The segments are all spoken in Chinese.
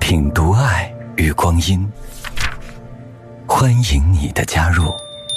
品独爱与光阴，欢迎你的加入。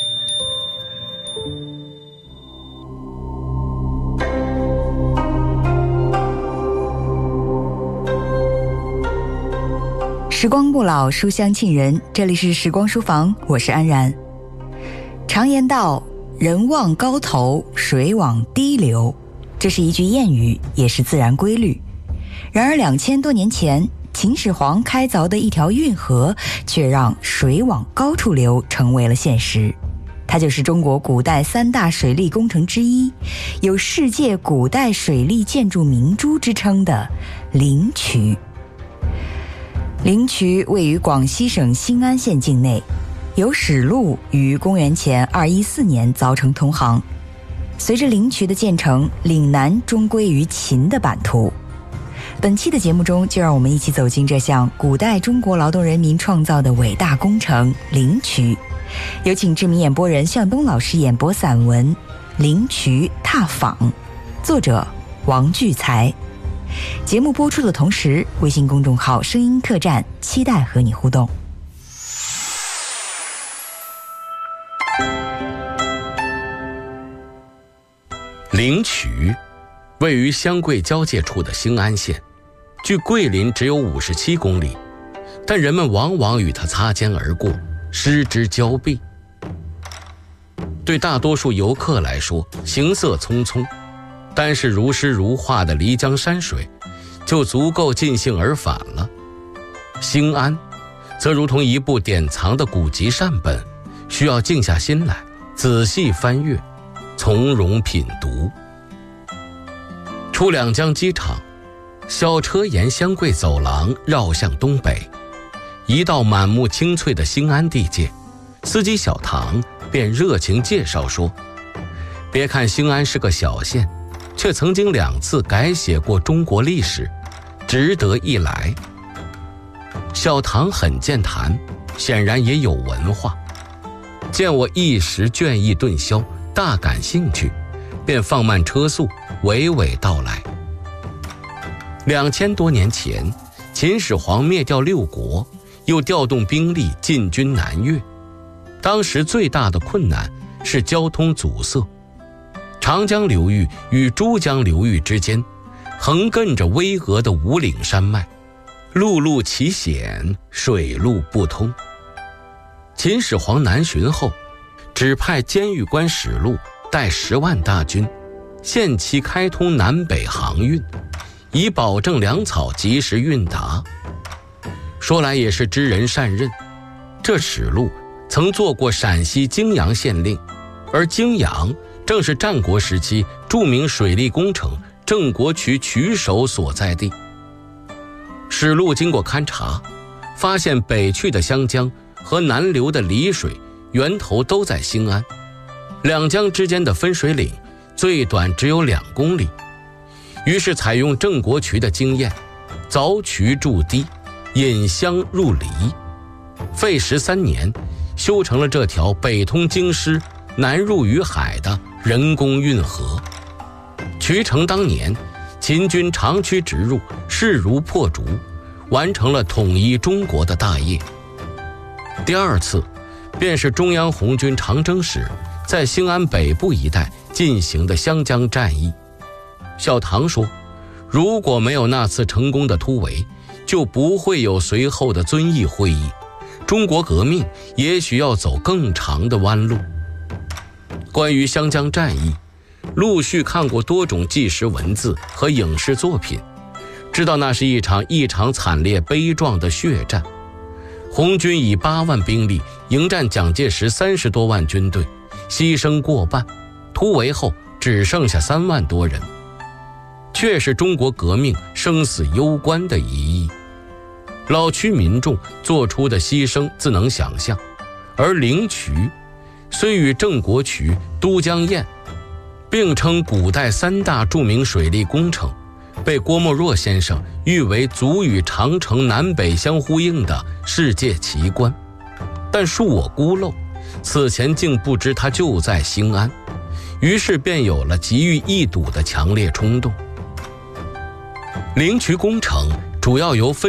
时光不老，书香沁人，这里是时光书房，我是安然。常言道，人往高头，水往低流，这是一句谚语，也是自然规律。然而2000多年前，秦始皇开凿的一条运河，却让水往高处流成为了现实。它就是中国古代3大水利工程之一，有世界古代水利建筑明珠之称的灵渠。灵渠位于广西省兴安县境内，由史路于公元前214年凿成通航。随着灵渠的建成，岭南终归于秦的版图。本期的节目中，就让我们一起走进这项古代中国劳动人民创造的伟大工程灵渠。有请知名演播人向东老师演播散文《灵渠踏访》，作者王聚才。节目播出的同时，微信公众号声音客栈期待和你互动。 灵渠位于湘桂交界处的兴安县，距桂林只有57公里，但人们往往与它擦肩而过，失之交臂。对大多数游客来说，行色匆匆，但是如诗如画的漓江山水就足够尽兴而返了。兴安则如同一部典藏的古籍善本，需要静下心来仔细翻阅，从容品读。出两江机场，小车沿湘桂走廊绕向东北，一到满目青翠的兴安地界，司机小唐便热情介绍说，别看兴安是个小县，却曾经2次改写过中国历史，值得一来。小唐很健谈，显然也有文化，见我一时倦意顿消，大感兴趣，便放慢车速，娓娓道来。2000多年前，秦始皇灭掉6国，又调动兵力进军南越。当时最大的困难是交通阻塞，长江流域与珠江流域之间横亘着巍峨的五岭山脉，陆路奇险，水路不通。秦始皇南巡后，指派监狱官史路带10万大军，限期开通南北航运，以保证粮草及时运达。说来也是知人善任，这史路曾做过陕西泾阳县令，而泾阳正是战国时期著名水利工程郑国渠渠首所在地。史路经过勘察，发现北去的湘江和南流的澧水源头都在兴安，两江之间的分水岭最短只有2公里，于是采用郑国渠的经验，凿渠筑堤，引湘入澧，费13年修成了这条北通京师南入于海的人工运河。渠成当年，秦军长驱直入，势如破竹，完成了统一中国的大业。第2次便是中央红军长征时在兴安北部一带进行的湘江战役。小唐说，如果没有那次成功的突围，就不会有随后的遵义会议，中国革命也许要走更长的弯路。关于湘江战役，陆续看过多种纪实文字和影视作品，知道那是一场异常惨烈悲壮的血战。红军以8万兵力迎战蒋介石30多万军队，牺牲过半，突围后只剩下3万多人，却是中国革命生死攸关的一役。老区民众做出的牺牲自能想象，而灵渠虽与郑国渠、都江堰并称古代3大著名水利工程，被郭沫若先生誉为足与长城南北相呼应的世界奇观，但恕我孤陋，此前竟不知它就在兴安，于是便有了急于一睹的强烈冲动。灵渠工程主要由分